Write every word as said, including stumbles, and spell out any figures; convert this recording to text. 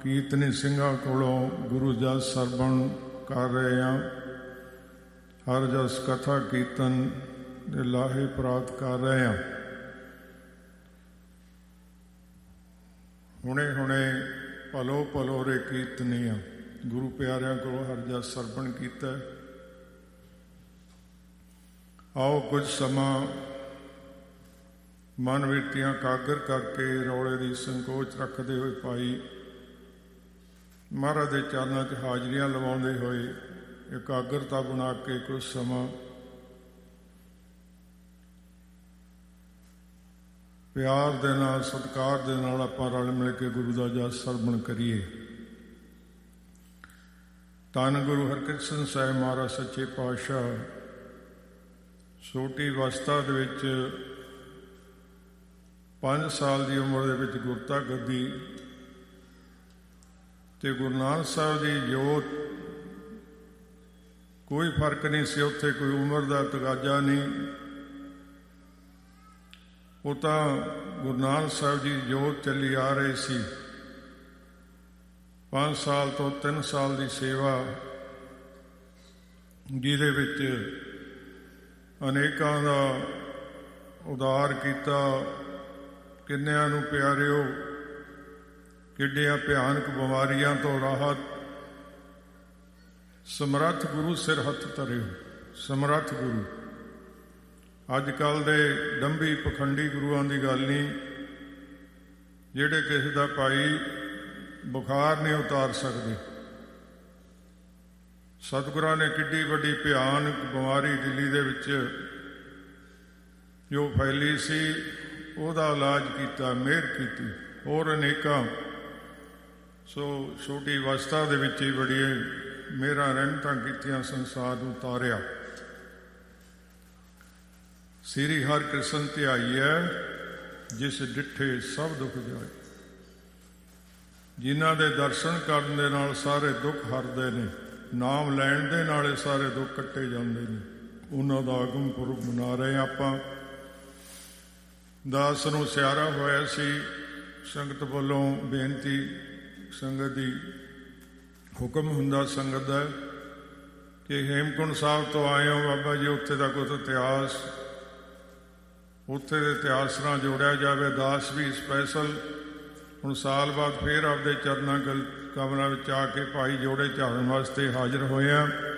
ਕੀਰਤਨੀ ਸਿੰਘਾਂ ਕੋਲੋਂ ਗੁਰੂ ਜਸ ਸਰਵਣ ਕਰ ਰਹੇ ਹਾਂ। ਹਰ ਜਸ ਕਥਾ ਕੀਰਤਨ ਦੇ ਲਾਹੇ ਪ੍ਰਾਪਤ ਕਰ ਰਹੇ ਹਾਂ। ਹੁਣੇ ਹੁਣੇ ਭਲੋ ਭਲੋ ਰੇ ਕੀਰਤਨੀਆਂ ਗੁਰੂ ਪਿਆਰਿਆਂ ਕੋਲੋਂ ਹਰ ਜਸ ਸਰਵਣ ਕੀਤਾ। ਆਓ ਕੁਝ ਸਮਾਂ ਮਨ ਵਿੱਤੀਆਂ ਕਾਗਰ ਕਰਕੇ ਰੌਲੇ ਦੀ ਸੰਕੋਚ ਰੱਖਦੇ ਹੋਏ ਭਾਈ ਮਹਾਰਾਜ ਦੇ ਚਰਨਾਂ 'ਚ ਹਾਜ਼ਰੀਆਂ ਲਵਾਉਂਦੇ ਹੋਏ ਇਕਾਗਰਤਾ ਬਣਾ ਕੇ ਕੁਝ ਸਮਾਂ ਪਿਆਰ ਦੇ ਨਾਲ ਸਤਿਕਾਰ ਦੇ ਨਾਲ ਆਪਾਂ ਰਲ ਮਿਲ ਕੇ ਗੁਰੂ ਦਾ ਜਸ ਸਰਵਣ ਕਰੀਏ। ਧੰਨ ਗੁਰੂ ਹਰਕ੍ਰਿਸ਼ਨ ਸਾਹਿਬ ਮਹਾਰਾਜ ਸੱਚੇ ਪਾਤਸ਼ਾਹ ਛੋਟੀ ਅਵਸਥਾ ਦੇ ਵਿੱਚ ਪੰਜ ਸਾਲ ਦੀ ਉਮਰ ਦੇ ਵਿੱਚ ਗੁਰਤਾ ਗੱਦੀ ਤੇ ਗੁਰੂ ਨਾਨਕ ਸਾਹਿਬ ਦੀ ਜੋਤ ਕੋਈ ਫਰਕ ਨਹੀਂ ਸੀ। ਉੱਥੇ ਕੋਈ ਉਮਰ ਦਾ ਤਗਾਜਾ ਨਹੀਂ। ਉਹ ਤਾਂ ਗੁਰੂ ਨਾਨਕ ਸਾਹਿਬ ਦੀ ਜੋਤ ਚੱਲੀ ਆ ਰਹੀ ਸੀ। ਪੰਜ ਸਾਲ ਤੋਂ ਤਿੰਨ ਸਾਲ ਦੀ ਸੇਵਾ ਜਿਹਦੇ ਵਿੱਚ ਅਨੇਕਾਂ ਦਾ ਉਦਾਰ ਕੀਤਾ। ਕਿੰਨਿਆਂ ਨੂੰ ਪਿਆਰਿਓ ਕਿੱਡੀਆਂ ਭਿਆਨਕ ਬਿਮਾਰੀਆਂ ਤੋਂ ਰਾਹਤ ਸਮਰੱਥ ਗੁਰੂ ਸਿਰ ਹੱਥ ਧਰਿਓ। ਸਮਰੱਥ ਗੁਰੂ ਅੱਜ ਕੱਲ੍ਹ ਦੇ ਡੰਬੀ ਪਖੰਡੀ ਗੁਰੂਆਂ ਦੀ ਗੱਲ ਨਹੀਂ, ਜਿਹੜੇ ਕਿਸੇ ਦਾ ਭਾਈ ਬੁਖਾਰ ਨਹੀਂ ਉਤਾਰ ਸਕਦੇ। ਸਤਿਗੁਰਾਂ ਨੇ ਕਿੱਡੀ ਵੱਡੀ ਭਿਆਨਕ ਬਿਮਾਰੀ ਦਿੱਲੀ ਦੇ ਵਿੱਚ ਜੋ ਫੈਲੀ ਸੀ ਉਹਦਾ ਇਲਾਜ ਕੀਤਾ, ਮਿਹਰ ਕੀਤੀ। ਹੋਰ ਅਨੇਕਾਂ ਸੋ ਛੋਟੀ ਅਵਸਥਾ ਦੇ ਵਿੱਚ ਹੀ ਬੜੀਆਂ ਮਿਹਰਾਂ ਰਹਿਮਤਾਂ ਕੀਤੀਆਂ, ਸੰਸਾਰ ਨੂੰ ਤਾਰਿਆ। ਸ੍ਰੀ ਹਰਿਕ੍ਰਿਸ਼ਨ ਧਿਆਈਐ ਜਿਸ ਡਿੱਠੇ ਸਭ ਦੁੱਖ ਜਾਏ। ਜਿਨ੍ਹਾਂ ਦੇ ਦਰਸ਼ਨ ਕਰਨ ਦੇ ਨਾਲ ਸਾਰੇ ਦੁੱਖ ਹਰਦੇ ਨੇ, ਨਾਮ ਲੈਣ ਦੇ ਨਾਲੇ ਸਾਰੇ ਦੁੱਖ ਕੱਟੇ ਜਾਂਦੇ ਨੇ, ਉਹਨਾਂ ਦਾ ਆਗਮ ਪੁਰਬ ਮਨਾ ਰਹੇ ਆਪਾਂ। ਦਾਸ ਨੂੰ ਸਿਆਰਾ ਹੋਇਆ ਸੀ, ਸੰਗਤ ਵੱਲੋਂ ਬੇਨਤੀ, ਸੰਗਤ ਦੀ ਹੁਕਮ ਹੁੰਦਾ ਸੰਗਤ ਦਾ ਕਿ ਹੇਮਕੁੰਟ ਸਾਹਿਬ ਤੋਂ ਆਏ ਹੋ ਬਾਬਾ ਜੀ, ਉੱਥੇ ਦਾ ਕੁਝ ਇਤਿਹਾਸ, ਉੱਥੇ ਦੇ ਇਤਿਹਾਸ ਨਾਲ ਜੋੜਿਆ ਜਾਵੇ। ਦਾਸ ਵੀ ਸਪੈਸ਼ਲ ਹੁਣ ਸਾਲ ਬਾਅਦ ਫੇਰ ਆਪਦੇ ਚਰਨਾਂ ਕਮਲਾਂ ਵਿੱਚ ਆ ਕੇ ਭਾਈ ਜੋੜੇ ਝਾੜਨ ਵਾਸਤੇ ਹਾਜ਼ਰ ਹੋਏ ਆ।